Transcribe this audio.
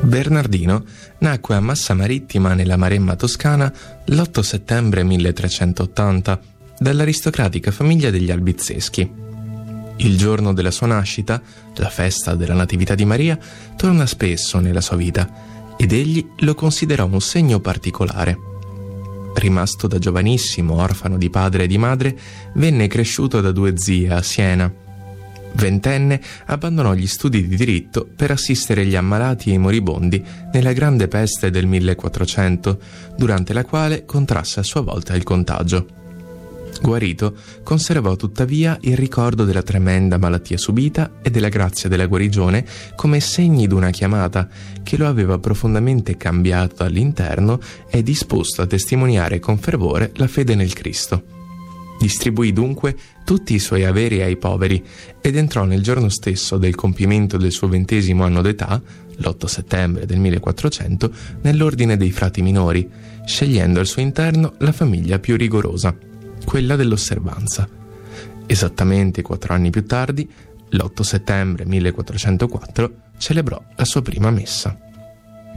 Bernardino nacque a Massa Marittima nella Maremma toscana l'8 settembre 1380 dall'aristocratica famiglia degli Albizzeschi. Il giorno della sua nascita, la festa della Natività di Maria, torna spesso nella sua vita ed egli lo considerò un segno particolare. Rimasto da giovanissimo orfano di padre e di madre, venne cresciuto da 2 zie a Siena. Ventenne, abbandonò gli studi di diritto per assistere gli ammalati e i moribondi nella grande peste del 1400, durante la quale contrasse a sua volta il contagio. Guarito, conservò tuttavia il ricordo della tremenda malattia subita e della grazia della guarigione come segni d'una chiamata che lo aveva profondamente cambiato all'interno e disposto a testimoniare con fervore la fede nel Cristo. Distribuì dunque tutti i suoi averi ai poveri ed entrò nel giorno stesso del compimento del suo 20° anno d'età, l'8 settembre del 1400, nell'ordine dei frati minori, scegliendo al suo interno la famiglia più rigorosa, quella dell'osservanza. Esattamente 4 anni più tardi, l'8 settembre 1404, celebrò la sua prima messa.